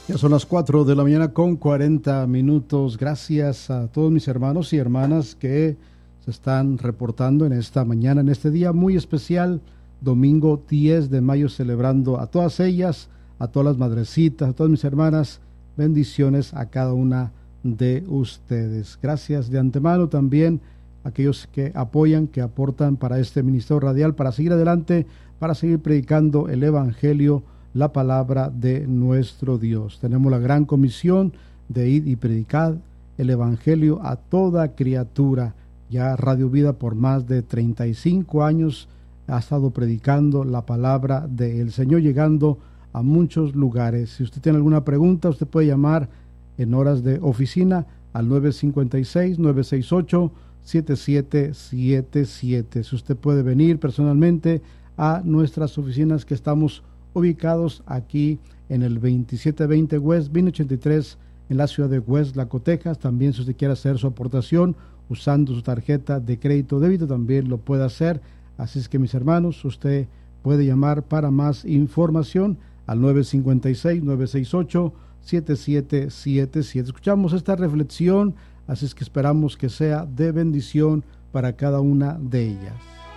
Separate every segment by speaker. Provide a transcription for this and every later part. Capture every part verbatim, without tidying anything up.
Speaker 1: Ya son las cuatro de la mañana con cuarenta minutos. Gracias a todos mis hermanos y hermanas que se están reportando en esta mañana, en este día muy especial, domingo diez de mayo, celebrando a todas ellas, a todas las madrecitas, a todas mis hermanas. Bendiciones a cada una de ustedes. Gracias de antemano también a aquellos que apoyan, que aportan para este ministerio radial, para seguir adelante, para seguir predicando el Evangelio, la palabra de nuestro Dios. Tenemos la gran comisión de ir y predicar el Evangelio a toda criatura. Ya Radio Vida por más de treinta y cinco años ha estado predicando la palabra del Señor, llegando a muchos lugares. Si usted tiene alguna pregunta, usted puede llamar en horas de oficina al nueve cinco seis, nueve seis ocho, siete siete siete siete. Si usted puede venir personalmente a nuestras oficinas que estamos ubicados aquí en el veintisiete veinte West Vine ochenta y tres en la ciudad de Westlaco, Texas. También si usted quiere hacer su aportación usando su tarjeta de crédito o débito, también lo puede hacer. Así es que, mis hermanos, usted puede llamar para más información al nueve cinco seis, nueve seis ocho, siete siete siete siete. Escuchamos esta reflexión, así es que esperamos que sea de bendición para cada una de ellas.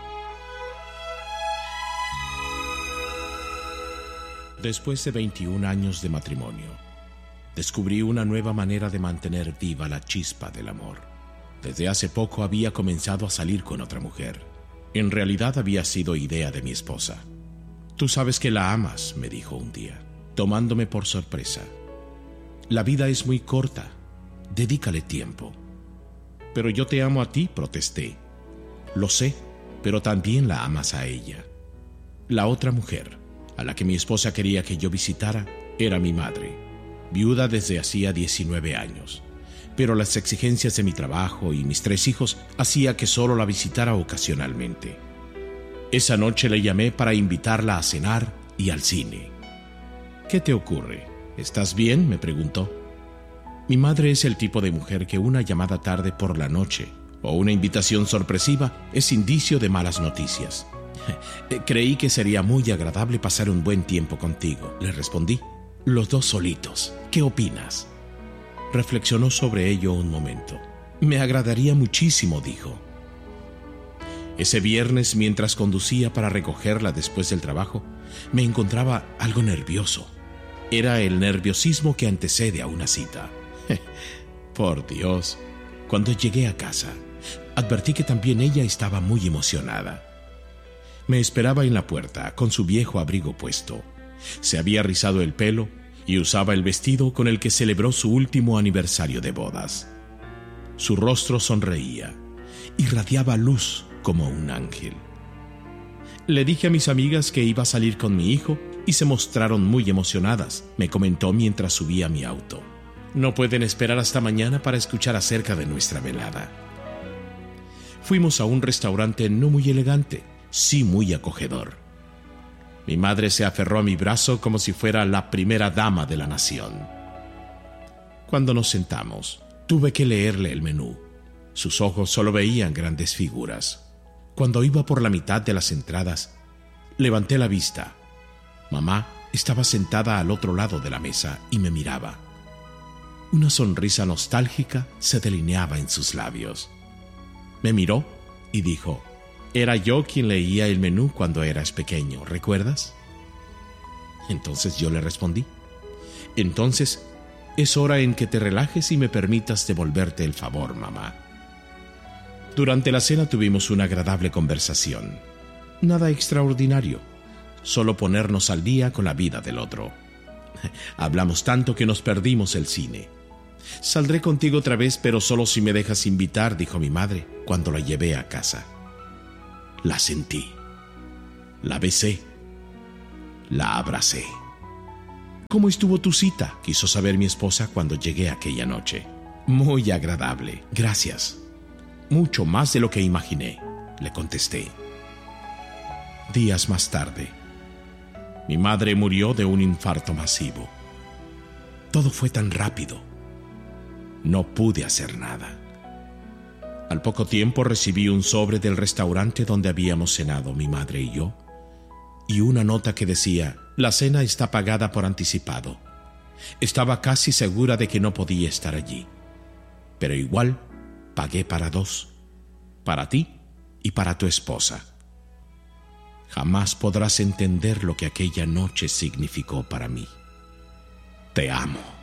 Speaker 2: Después de veintiún años de matrimonio, descubrí una nueva manera de mantener viva la chispa del amor. Desde hace poco había comenzado a salir con otra mujer. En realidad había sido idea de mi esposa. Tú sabes que la amas, me dijo un día, tomándome por sorpresa. La vida es muy corta, dedícale tiempo. Pero yo te amo a ti, protesté. Lo sé, pero también la amas a ella. La otra mujer, a la que mi esposa quería que yo visitara, era mi madre, viuda desde hacía diecinueve años. Pero las exigencias de mi trabajo y mis tres hijos hacía que solo la visitara ocasionalmente. Esa noche le llamé para invitarla a cenar y al cine. ¿Qué te ocurre? ¿Estás bien?, me preguntó. Mi madre es el tipo de mujer que una llamada tarde por la noche o una invitación sorpresiva es indicio de malas noticias. Creí que sería muy agradable pasar un buen tiempo contigo, le respondí. Los dos solitos, ¿qué opinas? Reflexionó sobre ello un momento. Me agradaría muchísimo, dijo. Ese viernes, mientras conducía para recogerla después del trabajo, me encontraba algo nervioso. Era el nerviosismo que antecede a una cita. Por Dios, cuando llegué a casa, advertí que también ella estaba muy emocionada. Me esperaba en la puerta con su viejo abrigo puesto. Se había rizado el pelo y usaba el vestido con el que celebró su último aniversario de bodas. Su rostro sonreía, irradiaba luz como un ángel. Le dije a mis amigas que iba a salir con mi hijo y se mostraron muy emocionadas, me comentó mientras subía a mi auto. No pueden esperar hasta mañana para escuchar acerca de nuestra velada. Fuimos a un restaurante no muy elegante, sí muy acogedor. Mi madre se aferró a mi brazo como si fuera la primera dama de la nación. Cuando nos sentamos, tuve que leerle el menú. Sus ojos solo veían grandes figuras. Cuando iba por la mitad de las entradas, levanté la vista. Mamá estaba sentada al otro lado de la mesa y me miraba. Una sonrisa nostálgica se delineaba en sus labios. Me miró y dijo: Era yo quien leía el menú cuando eras pequeño, ¿recuerdas? Entonces yo le respondí: Entonces es hora en que te relajes y me permitas devolverte el favor, mamá. Durante la cena tuvimos una agradable conversación. Nada extraordinario, solo ponernos al día con la vida del otro. Hablamos tanto que nos perdimos el cine. Saldré contigo otra vez, pero solo si me dejas invitar, dijo mi madre cuando la llevé a casa. La sentí, la besé, la abracé. ¿Cómo estuvo tu cita?, quiso saber mi esposa cuando llegué aquella noche. Muy agradable, gracias. Mucho más de lo que imaginé, le contesté. Días más tarde, mi madre murió de un infarto masivo. Todo fue tan rápido. No pude hacer nada. Al poco tiempo recibí un sobre del restaurante donde habíamos cenado mi madre y yo, y una nota que decía: la cena está pagada por anticipado. Estaba casi segura de que no podía estar allí. Pero igual pagué para dos, para ti y para tu esposa. Jamás podrás entender lo que aquella noche significó para mí. Te amo.